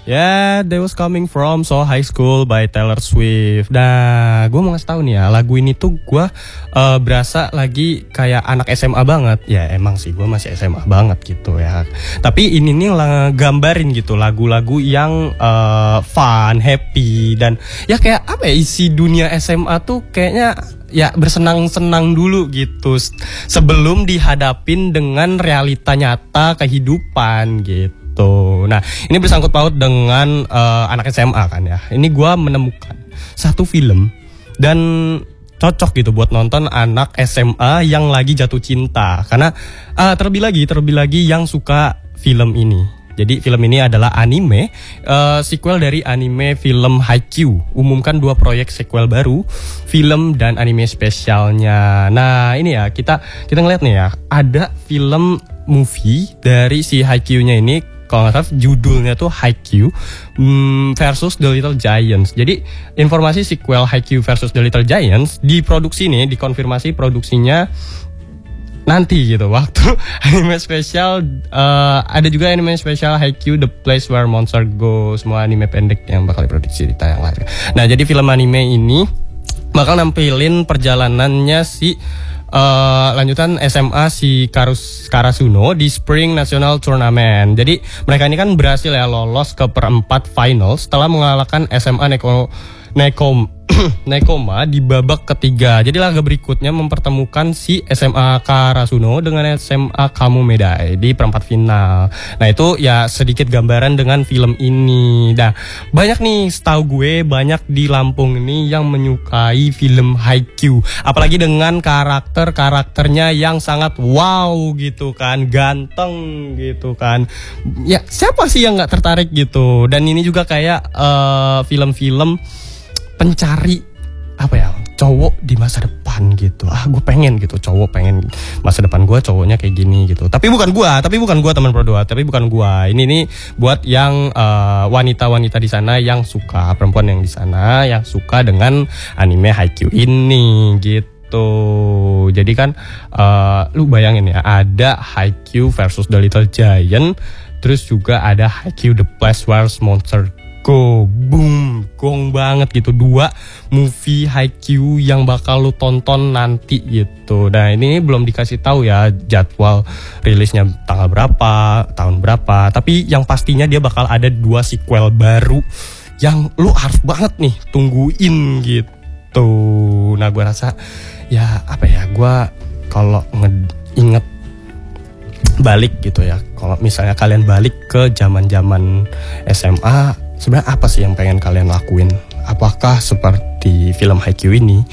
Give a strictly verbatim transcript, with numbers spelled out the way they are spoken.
Ya, yeah, That Was Coming From So High School by Taylor Swift. Nah, gue mau ngasih tahu nih ya, lagu ini tuh gue uh, berasa lagi kayak anak S M A banget. Ya emang sih gue masih S M A banget gitu ya. Tapi ini nih lah gambarin gitu lagu-lagu yang uh, fun, happy, dan ya kayak apa ya, isi dunia S M A tuh kayaknya ya bersenang-senang dulu gitu sebelum dihadapin dengan realita nyata kehidupan gitu. Tuh. Nah, ini bersangkut paut dengan uh, anak S M A kan ya. Ini gue menemukan satu film dan cocok gitu buat nonton anak S M A yang lagi jatuh cinta. Karena uh, terlebih lagi, terlebih lagi yang suka film ini. Jadi film ini adalah anime, uh, sequel dari anime film Haikyuu. Umumkan dua proyek sequel baru, film dan anime spesialnya. Nah ini ya, kita kita ngeliat nih ya, ada film movie dari si Haikyuu-nya ini. Kalau nggak salah judulnya tuh Haikyuu versus The Little Giants. Jadi informasi sequel Haikyuu versus The Little Giants diproduksi nih, dikonfirmasi produksinya nanti gitu waktu anime spesial. Uh, ada juga anime spesial Haikyuu The Place Where Monster Go, semua anime pendek yang bakal diproduksi di tayang lagi. Nah jadi film anime ini bakal nampilin perjalanannya si Uh, lanjutan S M A si Karus, Karasuno di Spring National Tournament. Jadi mereka ini kan berhasil ya lolos ke perempat final setelah mengalahkan S M A Neko, Nekom, Nekoma di babak ketiga. Jadi laga berikutnya mempertemukan si S M A Karasuno dengan S M A Kamomedai di perempat final. Nah itu ya sedikit gambaran dengan film ini. Nah banyak nih, setahu gue banyak di Lampung ini yang menyukai film Haikyuu. Apalagi dengan karakter-karakternya yang sangat wow gitu kan, ganteng gitu kan. Ya siapa sih yang gak tertarik gitu. Dan ini juga kayak uh, film-film pencari apa ya, cowok di masa depan gitu. Ah gue pengen gitu, cowok pengen masa depan gue cowoknya kayak gini gitu. Tapi bukan gue, tapi bukan gue teman Pro dua, tapi bukan gue. Ini nih buat yang uh, wanita-wanita di sana yang suka, perempuan yang di sana yang suka dengan anime Haikyuu ini gitu. Jadi kan uh, lu bayangin ya, ada Haikyuu versus The Little Giant, terus juga ada Haikyuu The Place Where Monster Go, boom, gong banget gitu. Dua movie Haikyuu yang bakal lu tonton nanti gitu. Nah ini belum dikasih tahu ya jadwal rilisnya tanggal berapa, tahun berapa. Tapi yang pastinya dia bakal ada dua sequel baru yang lu harus banget nih tungguin gitu. Nah gue rasa ya apa ya, gue kalau inget balik gitu ya, kalau misalnya kalian balik ke zaman-zaman S M A, sebenarnya apa sih yang pengen kalian lakuin? Apakah seperti film Haikyuu ini